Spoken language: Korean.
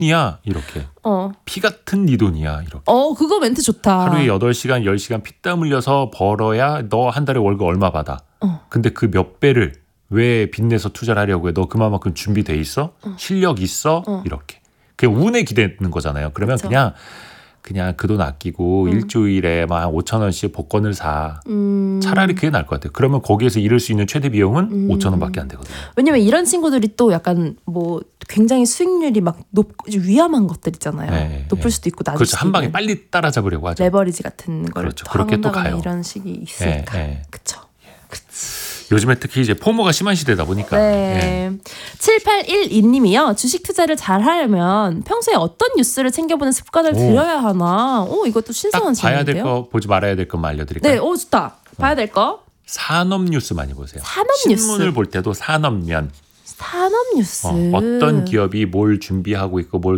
돈이야 이렇게. 피 같은 네 돈이야 이렇게. 그거 멘트 좋다. 하루에 8시간 10시간 피땀 흘려서 벌어야 너 한 달에 월급 얼마 받아. 근데 그 몇 배를 왜 빚내서 투자를 하려고 해? 너 그만큼 준비돼 있어? 실력 있어? 이렇게. 그게 운에 기대는 거잖아요. 그러면 그쵸. 그냥 그 돈 아끼고 일주일에 막 5,000원씩 복권을 사. 차라리 그게 나을 것 같아요. 그러면 거기에서 잃을 수 있는 최대 비용은 5,000원밖에 안 되거든요. 왜냐면 이런 친구들이 또 약간 뭐 굉장히 수익률이 막 높고 위험한 것들 있잖아요. 네, 높을 네. 수도 있고 낮을 그렇죠. 수도 한 방에 있는. 빨리 따라잡으려고 하죠. 레버리지 같은 걸 그렇죠. 그렇게 또 한다거나 가요. 이런 식이 있으니까. 네. 그렇죠. 요즘에 특히 이제 포모가 심한 시대다 보니까. 네. 7812님이요. 주식 투자를 잘 하려면 평소에 어떤 뉴스를 챙겨보는 습관을 들여야 하나? 이것도 딱 신선한 봐야 될 질문인데요. 거 보지 말아야 될 것만 알려드릴까요? 네, 좋다. 봐야 될 거. 산업 뉴스 많이 보세요. 산업 신문을 뉴스. 볼 때도 산업면. 산업 뉴스. 어떤 기업이 뭘 준비하고 있고 뭘